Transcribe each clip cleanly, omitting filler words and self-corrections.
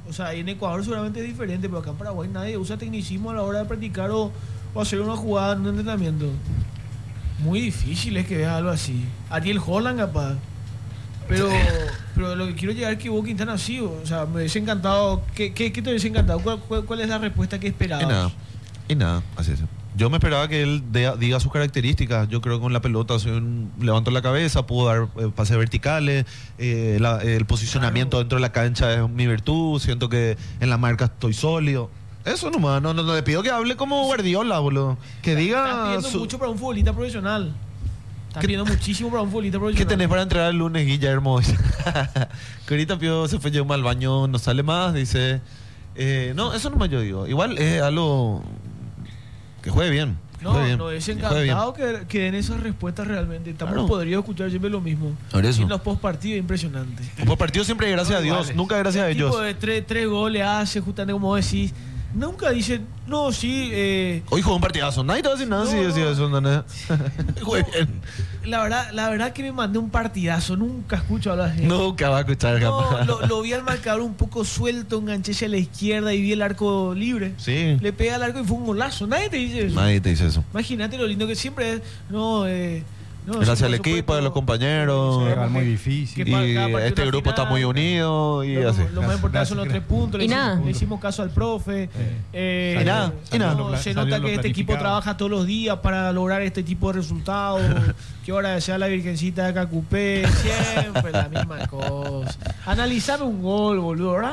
O sea, en Ecuador seguramente es diferente, pero acá en Paraguay nadie usa tecnicismo a la hora de practicar o hacer una jugada en un entrenamiento. Muy difícil es que veas algo así. Ariel Holland, capaz. Pero lo que quiero llegar es que vos, Quintana, sí. O sea, me hubiese encantado. ¿Qué te hubiese encantado? ¿Cuál es la respuesta que esperabas? Y nada, así es. Yo me esperaba que él diga sus características. Yo creo que con la pelota levanto la cabeza, puedo dar pases verticales, el posicionamiento dentro de la cancha es mi virtud, siento que en la marca estoy sólido. Eso nomás, no le pido que hable como Guardiola, boludo. Que diga... Estás pidiendo mucho para un futbolista profesional. Estás pidiendo muchísimo para un futbolista profesional. ¿Qué tenés para entregar el lunes, Guillermo? Que ahorita se fue Yeuma al baño, no sale más, dice... no, eso nomás yo digo. Igual es algo... Que juegue bien. No, es encantado que den esas respuestas realmente. Estamos podridos escuchar siempre lo mismo. Por eso. Y en los postpartidos, impresionante. Los postpartidos siempre gracias a Dios, nunca gracias a ellos. Tipo de tres goles hace, justamente como decís. Nunca dicen, no, sí. Hoy jugó un partidazo. Nadie te va a decir nada si decía eso, ¿no? Juegue bien. La verdad que me mandé un partidazo. Nunca escucho hablar de eso. Nunca va a escuchar. No, lo vi al marcador un poco suelto, enganché hacia la izquierda y vi el arco libre. Sí. Le pegué al arco y fue un golazo. Nadie te dice eso. Nadie te dice eso. Imagínate lo lindo que siempre es. Gracias al equipo, a los compañeros. Es muy difícil. Y este grupo está muy unido. Y así. Lo más importante son los 3 puntos. Le hicimos caso al profe. Y nada. Se nota que este equipo trabaja todos los días para lograr este tipo de resultados. Que ahora sea la Virgencita de Cacupé. Siempre la misma cosa. Analizame un gol, boludo, ¿verdad?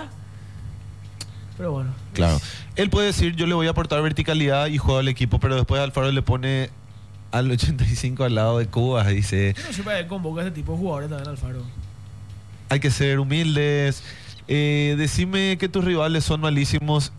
Pero bueno. Claro. Él puede decir, yo le voy a aportar verticalidad y juego al equipo, pero después Alfaro le pone al 85 al lado de Cuba, dice... No siempre convoca a este tipo de jugadores también, Alfaro. Hay que ser humildes. Decime que tus rivales son malísimos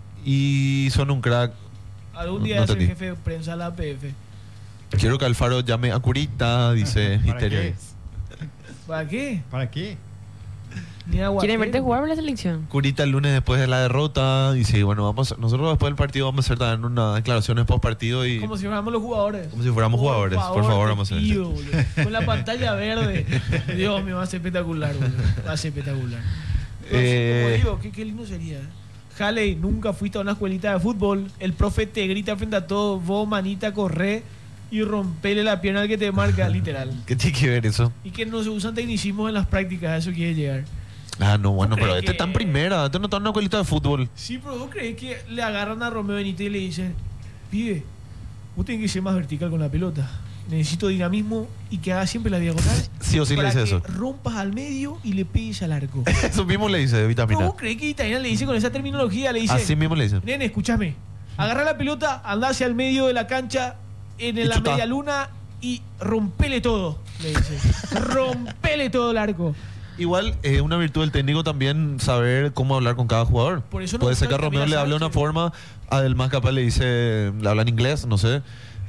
y son un crack. Algún día es el jefe de prensa de la APF. Quiero que Alfaro llame a Curita, dice Histeria. ¿Para qué? ¿Para qué? ¿Quieren verte jugar por la selección? Curita el lunes después de la derrota dice, bueno, nosotros después del partido vamos a hacer también unas declaraciones post partido y... Como si fuéramos los jugadores. Como si fuéramos jugadores, por favor, vamos a hacer eso. Con la pantalla verde. Dios mío, va a ser espectacular, boludo. Va a ser espectacular. Entonces, como digo, qué lindo sería. Haley, nunca fuiste a una escuelita de fútbol. El profe te grita frente a todos. Vos, manita, corre y rompele la pierna al que te marca, literal. ¿Qué tiene que ver eso? Y que no se usan tecnicismos en las prácticas, a eso quiere llegar. Ah, no, bueno, pero este está en primera, este no está en una escuelita de fútbol. Sí, pero ¿vos crees que le agarran a Romeo Benítez y le dicen, pibe, vos tenés que ser más vertical con la pelota? Necesito dinamismo y que haga siempre la diagonal. Sí o sí le dice eso. Rompas al medio y le pegues al arco. Eso mismo le dice Vitamina. ¿Vos crees que Vitamina le dice con esa terminología? Le dice, así mismo le dice. Nene, escúchame. Agarra la pelota, anda hacia el medio de la cancha, en la media luna y rompele todo, le dice. Rompele todo el arco. Igual es una virtud del técnico también saber cómo hablar con cada jugador. Por eso puede ser que a Romeo le hable de una forma, a Del más capaz le habla en inglés, no sé.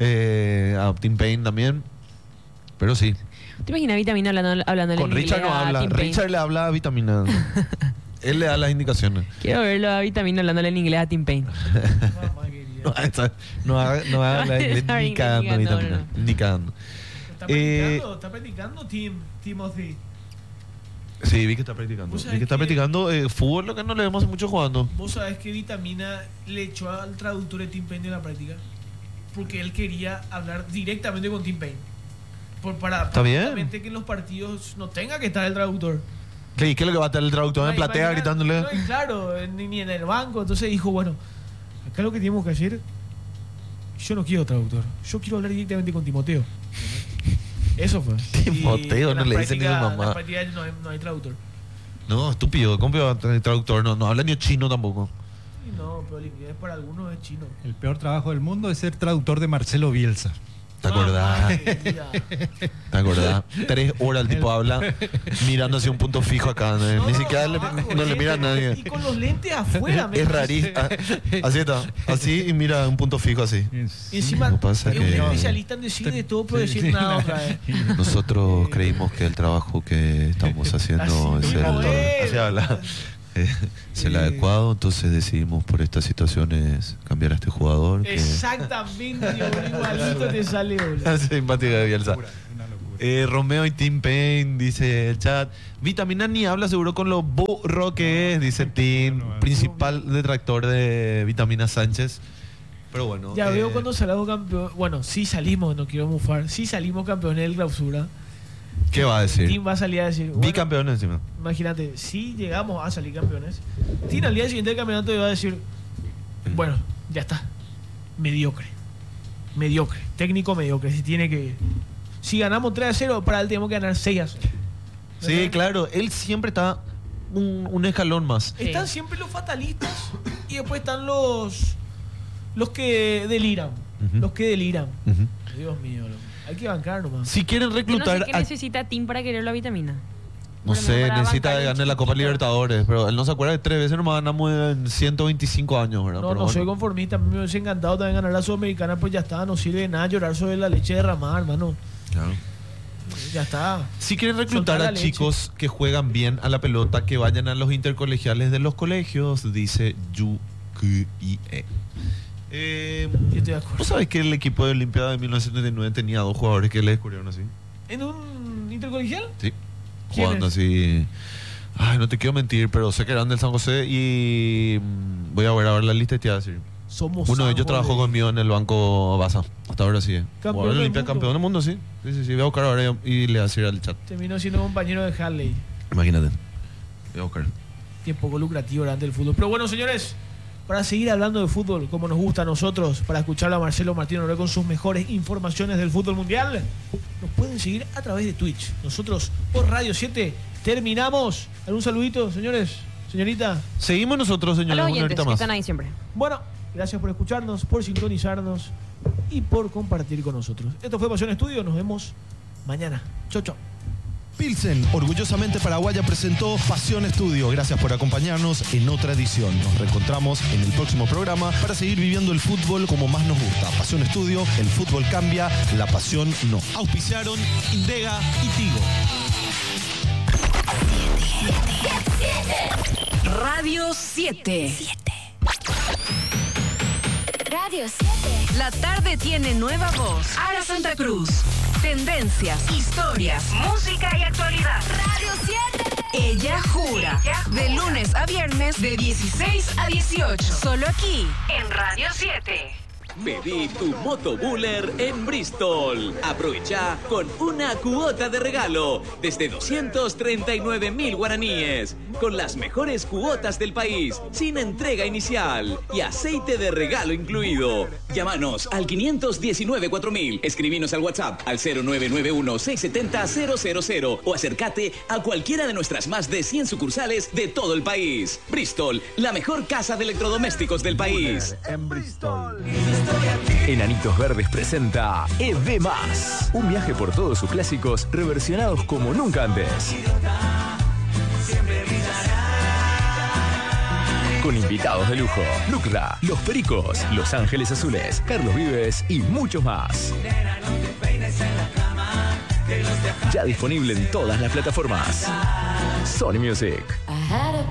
A Tim Payne también. Pero sí. ¿Te imaginas Vitamina hablando con Richard no habla. Richard le habla a Vitamina. Él le da las indicaciones. Quiero verlo a Vitamina hablándole en inglés a Tim Payne. No habla inglés ni cagando, Vitamina. Ni cagando. Está practicando Timothy. Sí, vi que está practicando. Vi que está practicando fútbol, lo que no le vemos mucho jugando. ¿Vos sabés que Vitamina le echó al traductor de Tim Payne de la práctica? Porque él quería hablar directamente con Tim Payne. Para que en los partidos no tenga que estar el traductor. ¿Qué es lo que va a estar el traductor en platea gritándole? No, claro, ni en el banco. Entonces dijo, bueno, acá lo que tenemos que hacer, yo no quiero traductor, yo quiero hablar directamente con Timoteo. Eso fue. Timoteo, no le dicen ni a mamá. En la práctica no hay traductor. No, estúpido, ¿cómo va a tener traductor? No habla ni chino tampoco. No, pero el inglés para algunos es chino. El peor trabajo del mundo es ser traductor de Marcelo Bielsa. ¿Te acordás? ¿Te acordás? 3 horas el tipo habla mirando hacia un punto fijo acá. Ni siquiera no le mira a nadie. Y con los lentes afuera. Es rarísimo. Así está. Así y mira un punto fijo así. Encima es un especialista en decir de todo, pero decir nada otra vez. Nosotros creímos que el trabajo que estamos haciendo es el adecuado, entonces decidimos por estas situaciones cambiar a este jugador. Exactamente, igualito te sale. Simpática de Bielsa. Una locura. Romeo y Tim Payne, dice el chat. Vitamina ni habla seguro con lo burro que es, dice Tim, principal detractor de Vitamina Sánchez. Pero bueno. Ya veo cuando salamos campeón. Bueno, sí salimos, no quiero mufar. Sí salimos campeones del clausura. ¿Qué va a decir? Tim va a salir a decir. Bicampeones encima. Imagínate, si llegamos a salir campeones, Tim al día siguiente del campeonato iba a decir: bueno, ya está. Mediocre. Técnico mediocre. Si ganamos 3-0, para él tenemos que ganar 6-0. Sí, claro. Él siempre está un escalón más. Están siempre los fatalistas y después están los que deliran. Los que deliran. Dios mío, hay que bancar nomás. Si quieren reclutar. No sé qué necesita Tim para quererlo a Vitamina. No sé, necesita ganar la Copa Libertadores, pero él no se acuerda de 3 veces nomás ganamos en 125 años, ¿verdad? No, soy conformista. A mí me hubiese encantado también ganar la Sudamericana, pues ya está, no sirve de nada llorar sobre la leche derramada, hermano. Claro. Ya está. Si quieren reclutar a chicos que juegan bien a la pelota, que vayan a los intercolegiales de los colegios, dice Yu-Ki-E. Yo estoy de acuerdo. ¿Vos sabés que el equipo de Olimpiada de 1979 tenía 2 jugadores que le descubrieron así? ¿En un intercolegial? Sí. Jugando así. Ay, no te quiero mentir, pero sé que eran del San José y voy a ver ahora la lista y te voy a decir. Uno de ellos trabajó conmigo en el banco Baza. Hasta ahora sí. Campeón del mundo. Campeón del mundo, sí. Sí. Voy a buscar ahora y le voy a decir al chat. Terminó siendo compañero de Harley. Imagínate. Voy a buscar. Que es poco lucrativo durante el fútbol. Pero bueno, señores, para seguir hablando de fútbol como nos gusta a nosotros, para escucharlo a Marcelo Martínez Oré con sus mejores informaciones del fútbol mundial, nos pueden seguir a través de Twitch. Nosotros por Radio 7 terminamos. ¿Algún saludito, señores? Señorita. Seguimos nosotros, señores. A los oyentes, una horita que más. están ahí siempre. Bueno, gracias por escucharnos, por sintonizarnos y por compartir con nosotros. Esto fue Pasión Estudio. Nos vemos mañana. Chau, chau. Pilsen, orgullosamente paraguaya, presentó Pasión Estudio. Gracias por acompañarnos en otra edición. Nos reencontramos en el próximo programa para seguir viviendo el fútbol como más nos gusta. Pasión Estudio, el fútbol cambia, la pasión no. Auspiciaron Indega y Tigo. Radio 7. Radio 7. La tarde tiene nueva voz. Ara Santa Cruz. Tendencias, historias, música y actualidad. Radio 7. Ella jura. De lunes a viernes de 16 a 18. Solo aquí en Radio 7. Pedí tu motobuller en Bristol. Aprovecha con una cuota de regalo desde 239.000 guaraníes, con las mejores cuotas del país, sin entrega inicial y aceite de regalo incluido. Llámanos al 519-4000, escribinos al WhatsApp al 0991-670-000 o acércate a cualquiera de nuestras más de 100 sucursales de todo el país. Bristol, la mejor casa de electrodomésticos del país. En Bristol. Enanitos Verdes presenta ED+, un viaje por todos sus clásicos reversionados como nunca antes. Con invitados de lujo, Lucra, Los Pericos, Los Ángeles Azules, Carlos Vives y muchos más. Ya disponible en todas las plataformas. Sony Music.